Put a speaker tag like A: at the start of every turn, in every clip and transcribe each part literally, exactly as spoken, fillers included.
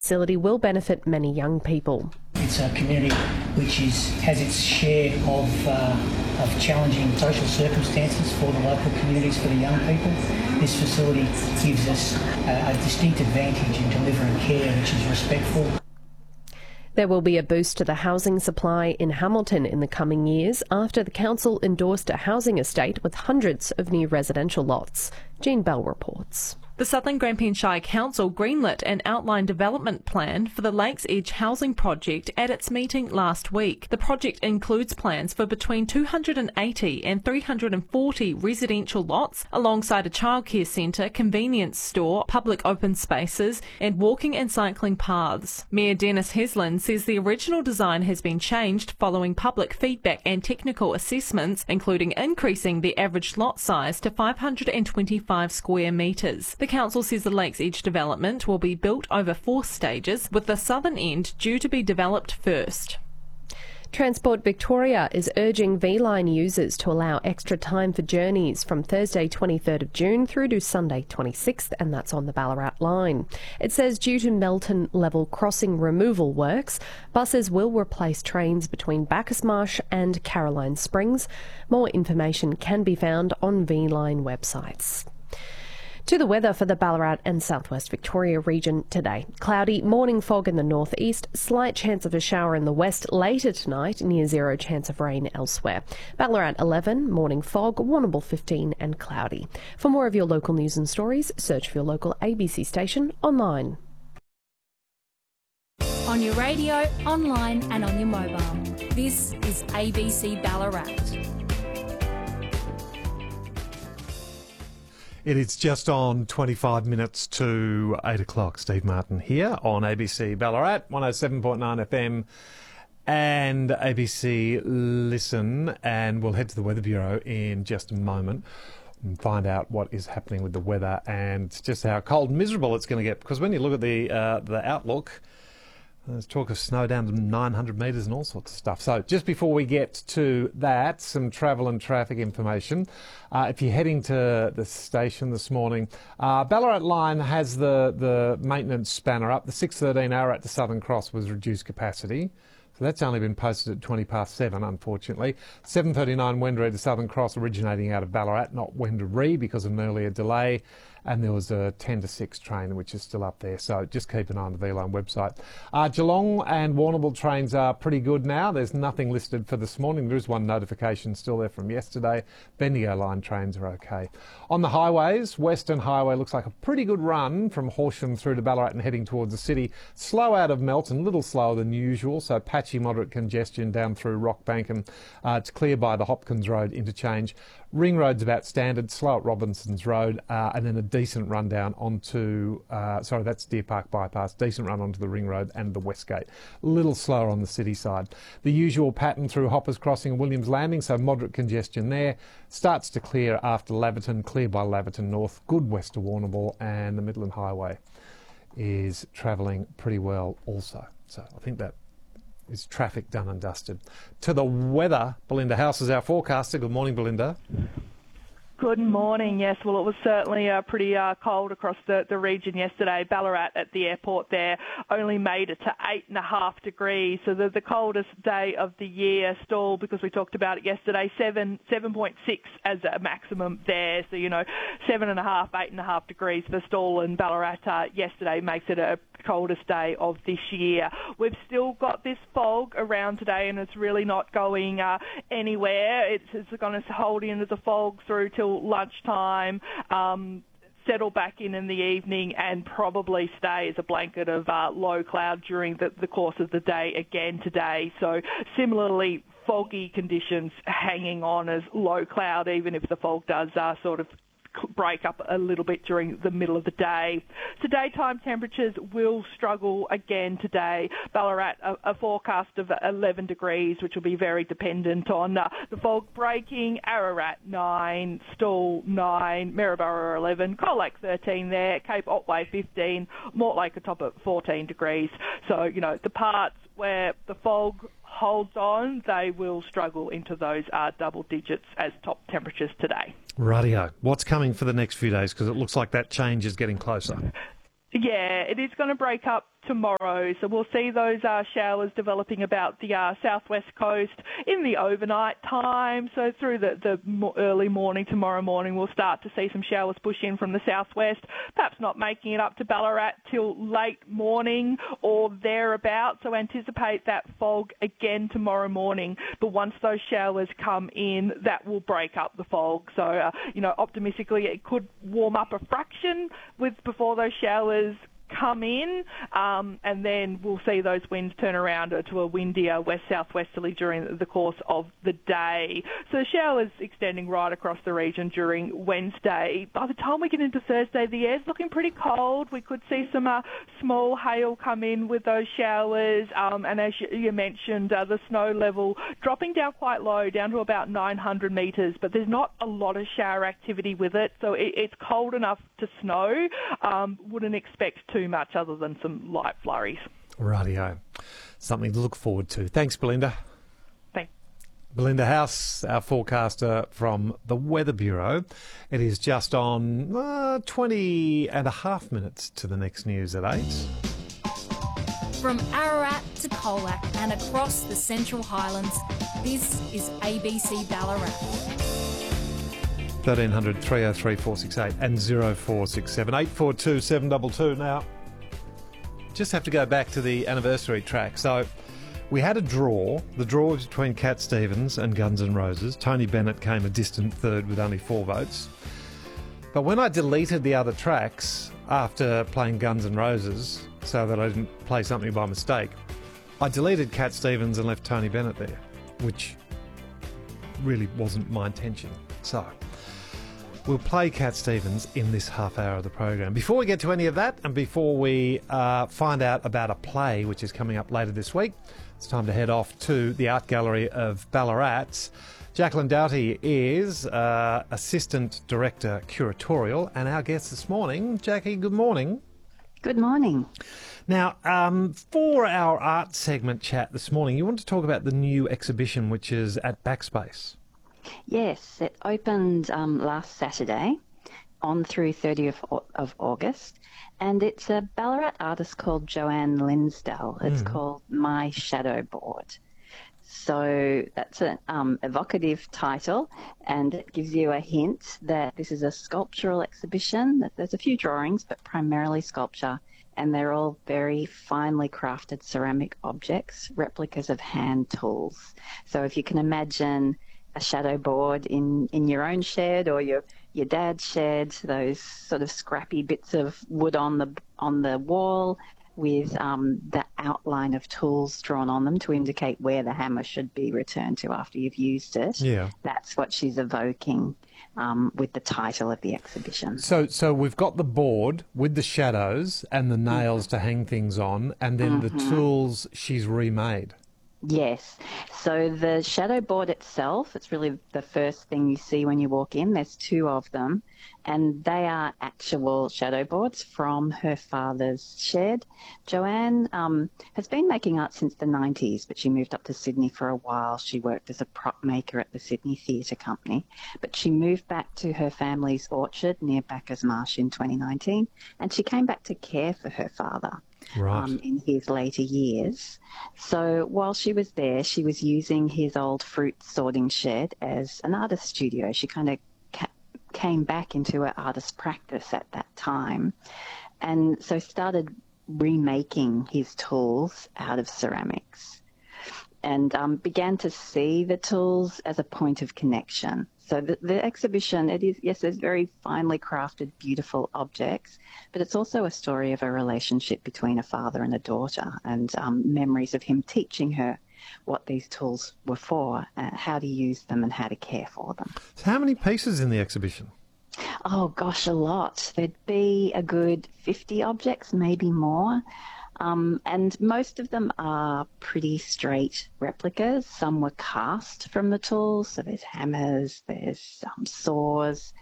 A: facility will benefit many young people.
B: It's a community which is has its share of uh, of challenging social circumstances for the local communities, for the young people. This facility gives us a, a distinct advantage in delivering care which is respectful.
A: There will be a boost to the housing supply in Hamilton in the coming years after the council endorsed a housing estate with hundreds of new residential lots. Jean Bell reports.
C: The Southern Grampian Shire Council greenlit an outline development plan for the Lakes Edge housing project at its meeting last week. The project includes plans for between two hundred eighty and three hundred forty residential lots, alongside a childcare centre, convenience store, public open spaces and walking and cycling paths. Mayor Dennis Heslin says the original design has been changed following public feedback and technical assessments, including increasing the average lot size to five hundred twenty-five square metres. The council says the Lakes Edge development will be built over four stages, with the southern end due to be developed first.
A: Transport Victoria is urging V-Line users to allow extra time for journeys from Thursday twenty-third of June through to Sunday twenty-sixth, and that's on the Ballarat line. It says due to Melton level crossing removal works, buses will replace trains between Bacchus Marsh and Caroline Springs. More information can be found on V-Line websites. To the weather for the Ballarat and southwest Victoria region today. Cloudy, morning fog in the northeast, slight chance of a shower in the west later tonight, near zero chance of rain elsewhere. Ballarat eleven, morning fog, Warrnambool fifteen and cloudy. For more of your local news and stories, search for your local A B C station online.
D: On your radio, online and on your mobile. This is A B C Ballarat.
E: It is just on twenty-five minutes to eight o'clock. Steve Martin here on A B C Ballarat, one oh seven point nine F M and A B C Listen. And we'll head to the Weather Bureau in just a moment and find out what is happening with the weather and just how cold and miserable it's going to get. Because when you look at the uh, the outlook, there's talk of snow down to nine hundred metres and all sorts of stuff. So just before we get to that, some travel and traffic information. Uh, if you're heading to the station this morning, uh, Ballarat line has the, the maintenance spanner up. The six thirteen hour at the Southern Cross was reduced capacity. So that's only been posted at twenty past seven, unfortunately. seven thirty-nine Wendouree to Southern Cross originating out of Ballarat, not Wendouree because of an earlier delay. And there was a ten to six train which is still up there, so just keep an eye on the V-Line website. Uh, Geelong and Warrnambool trains are pretty good now. There's nothing listed for this morning. There is one notification still there from yesterday. Bendigo line trains are okay. On the highways, Western Highway looks like a pretty good run from Horsham through to Ballarat and heading towards the city. Slow out of Melton, a little slower than usual, so patchy moderate congestion down through Rockbank, and uh, it's clear by the Hopkins Road interchange. Ring Road's about standard, slow at Robinson's Road, uh, and then a decent run down onto, uh, sorry, that's Deer Park Bypass, decent run onto the Ring Road and the Westgate. A little slower on the city side. The usual pattern through Hoppers Crossing and Williams Landing, so moderate congestion there. Starts to clear after Laverton, clear by Laverton North, good west to Warrnambool, and the Midland Highway is travelling pretty well also. So I think that is traffic done and dusted. To the weather, Belinda House is our forecaster. Good morning, Belinda.
F: Good morning. Yes, well, it was certainly uh, pretty uh, cold across the, the region yesterday. Ballarat at the airport there only made it to eight and a half degrees, so the, the coldest day of the year. Still, because we talked about it yesterday, seven seven point six as a maximum there. So you know, seven and a half, eight and a half degrees for Stawell and Ballarat uh, yesterday makes it a coldest day of this year. We've still got this fog around today, and it's really not going uh, anywhere. It's, it's going to hold into the fog through till lunchtime, um, settle back in in the evening, and probably stay as a blanket of uh, low cloud during the, the course of the day again today. So similarly, foggy conditions hanging on as low cloud, even if the fog does uh, sort of break up a little bit during the middle of the day. So daytime temperatures will struggle again today. Ballarat, a, a forecast of eleven degrees, which will be very dependent on uh, the fog breaking. Ararat nine, Stawell nine, Maryborough eleven, Coal Lake thirteen there, Cape Otway fifteen, Mortlake atop at fourteen degrees. So, you know, the parts where the fog holds on, they will struggle into those uh, double digits as top temperatures today.
E: Rightio. What's coming for the next few days? Because it looks like that change is getting closer.
F: Yeah, it is going to break up tomorrow. So we'll see those uh, showers developing about the uh, southwest coast in the overnight time. So through the, the mo- early morning tomorrow morning, we'll start to see some showers push in from the southwest, perhaps not making it up to Ballarat till late morning or thereabouts. So anticipate that fog again tomorrow morning. But once those showers come in, that will break up the fog. So, uh, you know, optimistically, it could warm up a fraction with before those showers come in, um, and then we'll see those winds turn around to a windier west-southwesterly during the course of the day. So showers extending right across the region during Wednesday. By the time we get into Thursday, the air's looking pretty cold. We could see some uh, small hail come in with those showers, um, and as you, you mentioned, uh, the snow level dropping down quite low, down to about nine hundred metres, but there's not a lot of shower activity with it, so it, it's cold enough to snow. Um, wouldn't expect too much other than some light flurries.
E: Rightio. Something to look forward to. Thanks, Belinda.
F: Thanks.
E: Belinda House, our forecaster from the Weather Bureau. It is just on uh, twenty and a half minutes to the next news at eight.
D: From Ararat to Colac and across the Central Highlands, this is A B C Ballarat.
E: thirteen hundred, three oh three, four six eight and oh four six seven, eight four two, seven two two. Now, just have to go back to the anniversary track. So we had a draw. The draw was between Cat Stevens and Guns N' Roses. Tony Bennett came a distant third with only four votes. But when I deleted the other tracks after playing Guns N' Roses so that I didn't play something by mistake, I deleted Cat Stevens and left Tony Bennett there, which really wasn't my intention. So we'll play Cat Stevens in this half hour of the program. Before we get to any of that, and before we uh, find out about a play which is coming up later this week, it's time to head off to the Art Gallery of Ballarat. Jacqueline Doughty is uh, Assistant Director Curatorial, and our guest this morning. Jackie, good morning.
G: Good morning.
E: Now, um, for our art segment chat this morning, you want to talk about the new exhibition which is at Backspace.
G: Yes, it opened um, last Saturday on through thirtieth of August, and it's a Ballarat artist called Joanne Linsdell. It's mm. called My Shadow Board. So that's an um, evocative title, and it gives you a hint that this is a sculptural exhibition. That there's a few drawings, but primarily sculpture, and they're all very finely crafted ceramic objects, replicas of hand tools. So if you can imagine a shadow board in, in your own shed or your your dad's shed, those sort of scrappy bits of wood on the on the wall with um, the outline of tools drawn on them to indicate where the hammer should be returned to after you've used it.
E: Yeah.
G: That's what she's evoking um, with the title of the exhibition.
E: So so we've got the board with the shadows and the nails mm-hmm. to hang things on, and then mm-hmm. the tools she's remade.
G: Yes. So the shadow board itself, it's really the first thing you see when you walk in. There's two of them, and they are actual shadow boards from her father's shed. Joanne um, has been making art since the nineties, but she moved up to Sydney for a while. She worked as a prop maker at the Sydney Theatre Company, but she moved back to her family's orchard near Bacchus Marsh in twenty nineteen, and she came back to care for her father.
E: Right.
G: Um, in his later years. So while she was there, she was using his old fruit sorting shed as an artist studio. She kind of ca- came back into her artist practice at that time, and so started remaking his tools out of ceramics, and um, began to see the tools as a point of connection. So the, the exhibition, it is, yes, there's very finely crafted, beautiful objects, but it's also a story of a relationship between a father and a daughter, and um, memories of him teaching her what these tools were for, uh, how to use them and how to care for them.
E: So how many pieces in the exhibition?
G: Oh, gosh, a lot. There'd be a good fifty objects, maybe more. Um, and most of them are pretty straight replicas. Some were cast from the tools, so there's hammers, there's um, saws.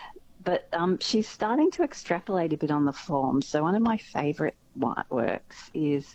G: But um, she's starting to extrapolate a bit on the form. So one of my favourite works is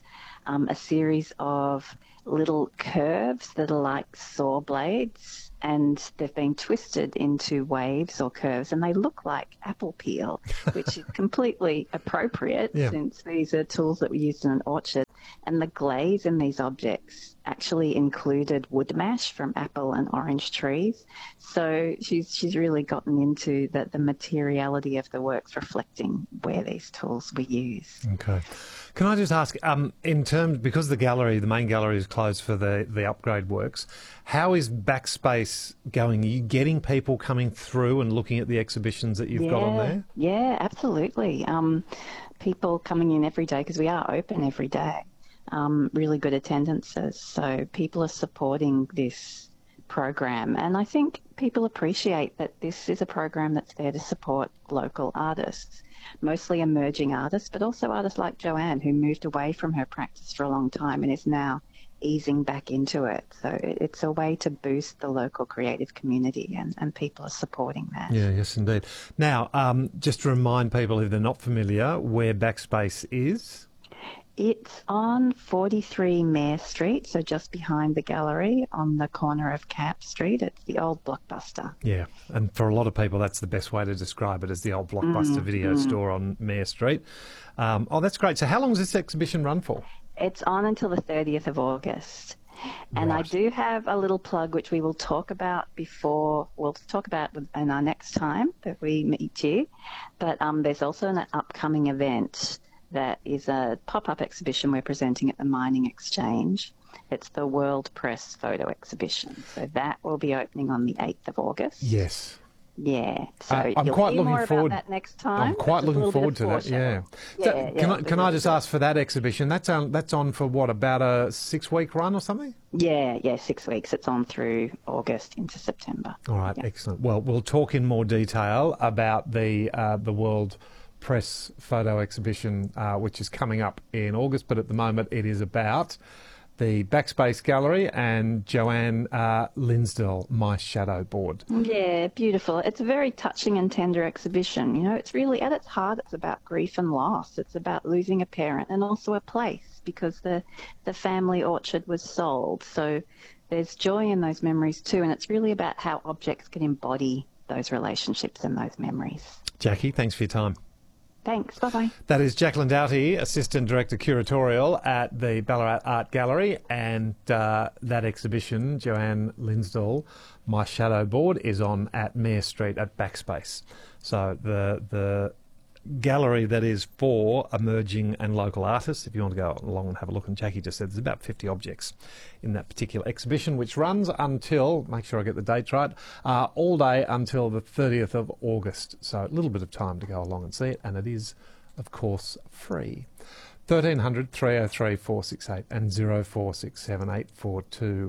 G: um, a series of little curves that are like saw blades, and they've been twisted into waves or curves, and they look like apple peel, which is completely appropriate
E: Yeah.
G: since these are tools that were used in an orchard. And the glaze in these objects actually included wood mash from apple and orange trees. So she's she's really gotten into the, the materiality of the works, reflecting where these tools were used.
E: Okay. Can I just ask, um, in terms, because the gallery, the main gallery is closed for the, the upgrade works, how is Backspace going? Are you getting people coming through and looking at the exhibitions that you've
G: yeah,
E: got on there?
G: Yeah, absolutely. Um, people coming in every day, because we are open every day. Um, really good attendances. So people are supporting this program. And I think people appreciate that this is a program that's there to support local artists, mostly emerging artists, but also artists like Joanne, who moved away from her practice for a long time and is now easing back into it. So it's a way to boost the local creative community, and, and people are supporting that.
E: Yeah, yes, indeed. Now, um, just to remind people, if they're not familiar, where Backspace is?
G: It's on forty-three Mayor Street, so just behind the gallery on the corner of Cap Street. It's the old Blockbuster.
E: Yeah, and for a lot of people, that's the best way to describe it, as the old Blockbuster
G: Mm,
E: video
G: mm.
E: store on Mayor Street. Um, oh, that's great. So how long does this exhibition run for?
G: It's on until the thirtieth of August. And I
E: Right.
G: do have a little plug, which we will talk about before, we'll talk about in our next time that we meet you. But um, there's also an upcoming event that is a pop-up exhibition we're presenting at the Mining Exchange. It's the World Press Photo Exhibition. So that will be opening on the eighth of August.
E: Yes.
G: Yeah. So
E: Uh, I'm
G: you'll
E: quite
G: hear
E: looking
G: more
E: forward.
G: about that next time.
E: I'm quite
G: It's just a
E: looking
G: little bit
E: forward
G: of
E: to that. Yeah.
G: foreshadow.
E: So,
G: Yeah,
E: can
G: yeah,
E: I can I
G: really
E: just
G: good.
E: ask for that exhibition? That's on that's on for what, about a six week run or something?
G: Yeah, yeah, six weeks. It's on through August into September.
E: All right,
G: Yeah.
E: excellent. Well, we'll talk in more detail about the uh, the World Press Photo Exhibition, uh, which is coming up in August. But at the moment, it is about the Backspace Gallery and Joanne uh, Linsdell, My Shadow Board.
G: Yeah, beautiful. It's a very touching and tender exhibition. You know, it's really, at its heart, it's about grief and loss. It's about losing a parent and also a place, because the, the family orchard was sold. So there's joy in those memories too, and it's really about how objects can embody those relationships and those memories.
E: Jackie, thanks for your time.
G: Thanks. Bye-bye.
E: That is Jacqueline Doughty, Assistant Director Curatorial at the Ballarat Art Gallery, and uh, that exhibition, Joanne Linsdell, My Shadow Board, is on at Mayor Street at Backspace. So the the gallery that is for emerging and local artists, if you want to go along and have a look, and Jackie just said there's about fifty objects in that particular exhibition, which runs until, make sure I get the dates right, uh, all day until the thirtieth of August. So a little bit of time to go along and see it, and it is, of course, free. thirteen hundred, three oh three, four six eight and zero four six seven, eight four two,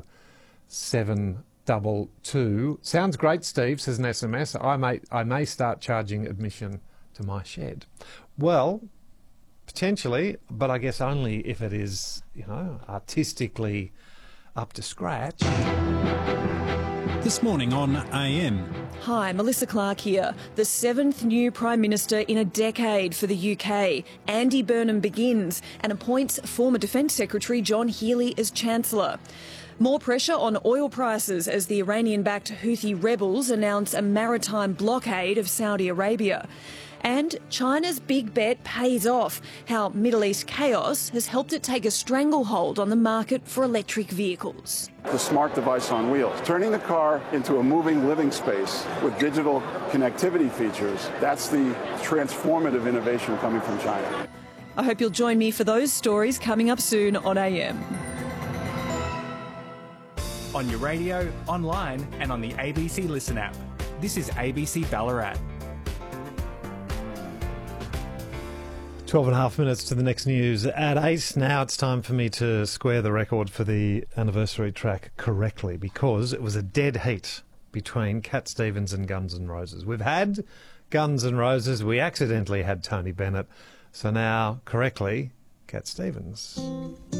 E: seven double two. Sounds great, Steve, says an S M S. I may, I may start charging admission to my shed. Well, potentially, but I guess only if it is, you know, artistically up to scratch.
H: This morning on A M.
I: Hi, Melissa Clark here. The seventh new Prime Minister in a decade for the U K. Andy Burnham begins and appoints former Defence Secretary John Healey as Chancellor. More pressure on oil prices as the Iranian-backed Houthi rebels announce a maritime blockade of Saudi Arabia. And China's big bet pays off, how Middle East chaos has helped it take a stranglehold on the market for electric vehicles.
J: The smart device on wheels, turning the car into a moving living space with digital connectivity features. That's the transformative innovation coming from China.
I: I hope you'll join me for those stories coming up soon on A M.
K: On your radio, online and on the A B C Listen app. This is A B C Ballarat.
E: twelve and a half minutes to the next news at eight. Now it's time for me to square the record for the anniversary track correctly, because it was a dead heat between Cat Stevens and Guns N' Roses. We've had Guns N' Roses, we accidentally had Tony Bennett, so now, correctly, Cat Stevens.